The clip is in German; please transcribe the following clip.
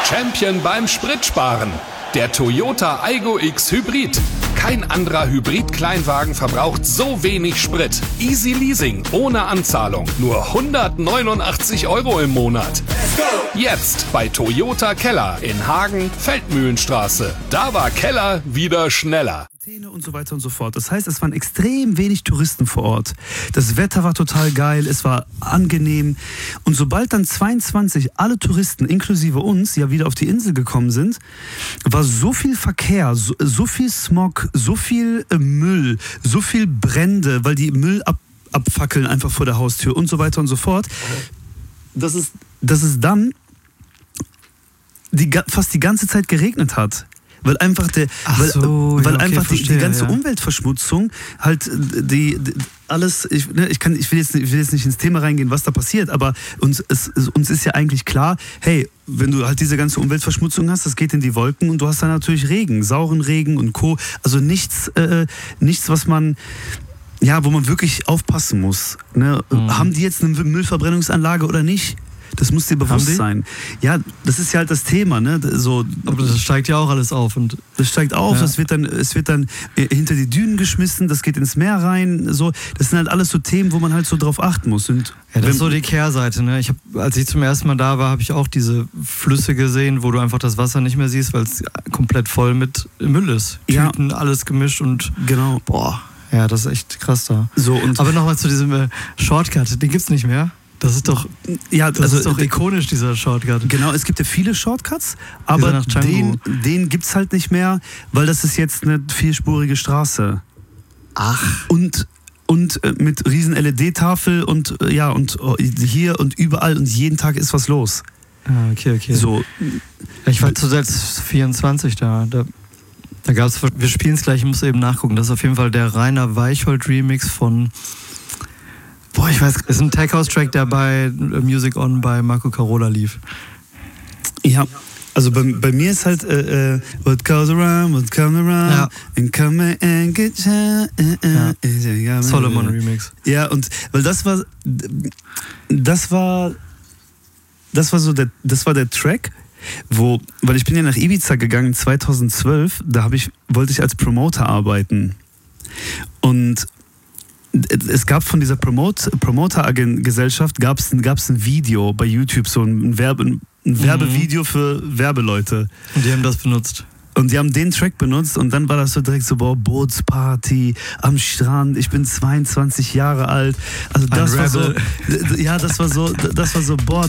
Champion beim Spritsparen. Der Toyota Aygo X Hybrid. Kein anderer Hybrid-Kleinwagen verbraucht so wenig Sprit. Easy Leasing, ohne Anzahlung. Nur 189 € im Monat. Jetzt bei Toyota Keller in Hagen, Feldmühlenstraße. Da war Keller wieder schneller. Und so weiter und so fort. Das heißt, es waren extrem wenig Touristen vor Ort. Das Wetter war total geil, es war angenehm. Und sobald dann 22 alle Touristen, inklusive uns, ja wieder auf die Insel gekommen sind, war so viel Verkehr, so viel Smog, so viel Müll, so viel Brände, weil die Müll abfackeln einfach vor der Haustür und so weiter und so fort. Dass es dann fast die ganze Zeit geregnet hat. Weil einfach die ganze Umweltverschmutzung halt alles, ich will jetzt nicht ins Thema reingehen, was da passiert, aber uns ist ja eigentlich klar, hey, wenn du halt diese ganze Umweltverschmutzung hast, das geht in die Wolken und du hast dann natürlich Regen, sauren Regen und Co. Also nichts, was man, ja, wo man wirklich aufpassen muss. Ne? Haben die jetzt eine Müllverbrennungsanlage oder nicht? Das muss dir bewusst sein. Ja, das ist ja halt das Thema, ne? So, aber das steigt ja auch alles auf. Und das steigt auf, ja. Es wird dann hinter die Dünen geschmissen, das geht ins Meer rein. So. Das sind halt alles so Themen, wo man halt so drauf achten muss. Und ja, das ist so die Kehrseite. Ne? Als ich zum ersten Mal da war, habe ich auch diese Flüsse gesehen, wo du einfach das Wasser nicht mehr siehst, weil es komplett voll mit Müll ist. Tüten, alles gemischt und genau. Boah, ja, das ist echt krass da. So, und aber nochmal zu diesem Shortcut, den gibt's nicht mehr. Das ist doch, ist doch ikonisch, dieser Shortcut. Genau, es gibt ja viele Shortcuts, aber den gibt's halt nicht mehr, weil das ist jetzt eine 4-spurige Straße. Ach. Und mit riesen LED-Tafel und hier und überall und jeden Tag ist was los. Ah, okay. So. Ich war zuletzt 24 da gab's, wir spielen es gleich, ich muss eben nachgucken, das ist auf jeden Fall der Rainer Weichhold-Remix von... Boah, ich weiß, ist ein Tech-House-Track, der bei Music On bei Marco Carola lief. Ja, also bei mir ist halt What goes around, what comes around, ja. And come and get you. Ja. Solomon Remix. Ja, und weil das war der Track, weil ich bin ja nach Ibiza gegangen 2012, wollte ich als Promoter arbeiten. Und es gab von dieser Promoter-Gesellschaft gab's ein Video bei YouTube, so ein Werbevideo für Werbeleute. Und die haben das benutzt. Und die haben den Track benutzt und dann war das so direkt so, boah, Bootsparty am Strand, ich bin 22 Jahre alt. Also das war so, boah,